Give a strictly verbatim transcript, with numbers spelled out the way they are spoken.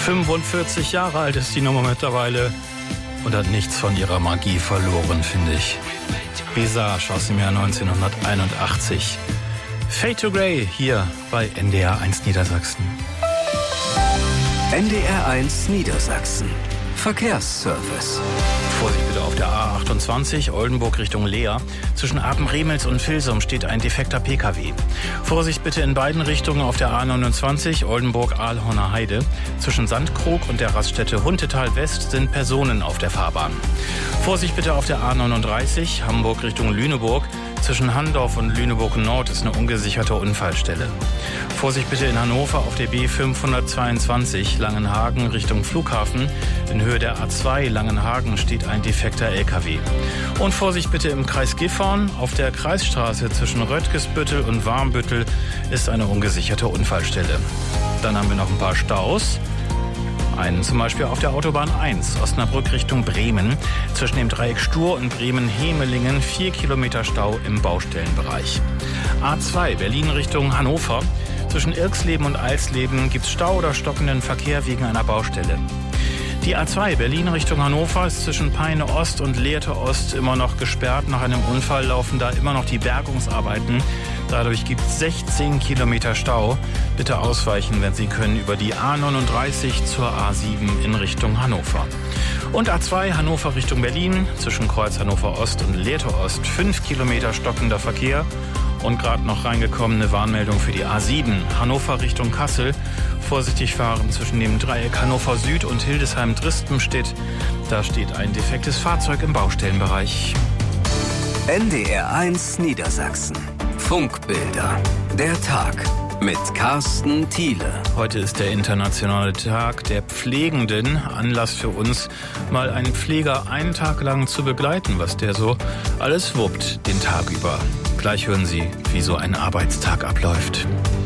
fünfundvierzig Jahre alt ist die Nummer mittlerweile und hat nichts von ihrer Magie verloren, finde ich. Visage aus dem Jahr neunzehnhunderteinundachtzig. Fade to Grey hier bei N D R eins Niedersachsen. N D R eins Niedersachsen. Verkehrsservice. Vorsicht bitte auf der A achtundzwanzig, Oldenburg Richtung Leer. Zwischen Apen-Remels und Vilsum steht ein defekter P K W. Vorsicht bitte in beiden Richtungen auf der A neunundzwanzig, Oldenburg-Ahlhorner Heide. Zwischen Sandkrug und der Raststätte Huntetal West sind Personen auf der Fahrbahn. Vorsicht bitte auf der A neununddreißig, Hamburg Richtung Lüneburg. Zwischen Handorf und Lüneburg Nord ist eine ungesicherte Unfallstelle. Vorsicht bitte in Hannover auf der B fünfhundertzweiundzwanzig, Langenhagen Richtung Flughafen. In Höhe der A zwei Langenhagen steht ein defekter L K W. Und Vorsicht bitte im Kreis Gifhorn. Auf der Kreisstraße zwischen Röttgesbüttel und Warmbüttel ist eine ungesicherte Unfallstelle. Dann haben wir noch ein paar Staus. Einen zum Beispiel auf der Autobahn eins, Osnabrück Richtung Bremen. Zwischen dem Dreieck Stur und Bremen-Hemelingen vier Kilometer Stau im Baustellenbereich. A zwei, Berlin Richtung Hannover. Zwischen Irxleben und Alsleben gibt es Stau oder stockenden Verkehr wegen einer Baustelle. Die A zwei, Berlin Richtung Hannover, ist zwischen Peine Ost und Lehrte Ost immer noch gesperrt. Nach einem Unfall laufen da immer noch die Bergungsarbeiten. Dadurch gibt es sechzehn Kilometer Stau. Bitte ausweichen, wenn Sie können, über die A neununddreißig zur A sieben in Richtung Hannover. Und A zwei, Hannover Richtung Berlin, zwischen Kreuz Hannover Ost und Lehrte Ost, fünf Kilometer stockender Verkehr. Und gerade noch reingekommene Warnmeldung für die A sieben, Hannover Richtung Kassel. Vorsichtig fahren zwischen dem Dreieck Hannover Süd und Hildesheim-Dristenstedt. Da steht ein defektes Fahrzeug im Baustellenbereich. N D R eins Niedersachsen. Funkbilder. Der Tag mit Carsten Thiele. Heute ist der internationale Tag der Pflegenden. Anlass für uns, mal einen Pfleger einen Tag lang zu begleiten, was der so alles wuppt den Tag über. Gleich hören Sie, wie so ein Arbeitstag abläuft.